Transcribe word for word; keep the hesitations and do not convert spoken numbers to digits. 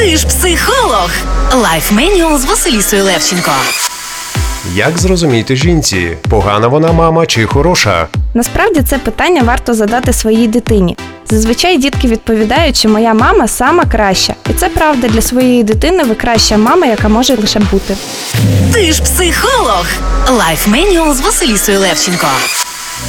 Ти ж психолог. Лайф Менюал з Василісою Левченко. Як зрозуміти жінці, погана вона мама чи хороша? Насправді це питання варто задати своїй дитині. Зазвичай дітки відповідають, що моя мама сама краща. І це правда, для своєї дитини ви краща мама, яка може лише бути. Ти ж психолог. Лайф Менюал з Василісою Левченко.